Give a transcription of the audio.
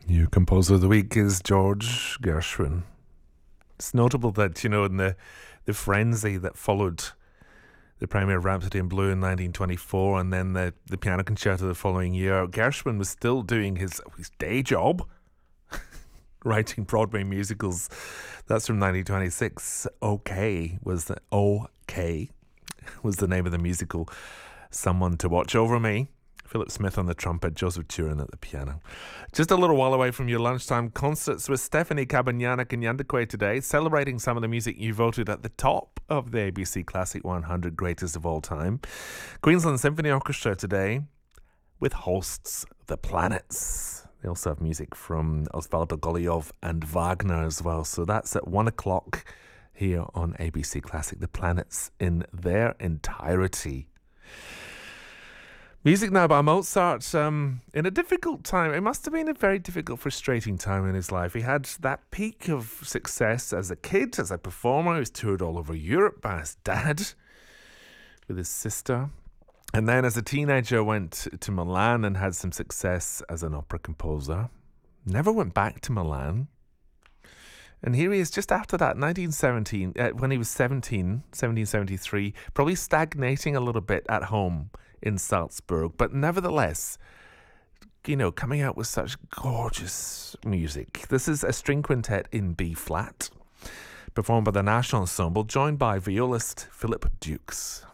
New composer of the week is George Gershwin. It's notable that, in the frenzy that followed the premiere of Rhapsody in Blue in 1924 and then the piano concerto the following year, Gershwin was still doing his day job, writing Broadway musicals. That's from 1926. OK was the name of the musical. Someone to Watch Over Me. Philip Smith on the trumpet, Joseph Turin at the piano. Just a little while away from your lunchtime concerts with Stephanie Kabanyana and Yandakwe today, celebrating some of the music you voted at the top of the ABC Classic 100 Greatest of All Time. Queensland Symphony Orchestra today with Holst's The Planets. They also have music from Osvaldo Golijov and Wagner as well. So that's at 1 o'clock here on ABC Classic. The Planets in their entirety. Music now by Mozart. In a difficult time, it must have been a very difficult, frustrating time in his life. He had that peak of success as a kid, as a performer. He was toured all over Europe by his dad, with his sister. And then as a teenager, went to Milan and had some success as an opera composer. Never went back to Milan. And here he is just after that, 1917, when he was 1773, probably stagnating a little bit at home in Salzburg, but nevertheless, coming out with such gorgeous music. This is a string quintet in B flat, performed by the National Ensemble, joined by violist Philip Dukes.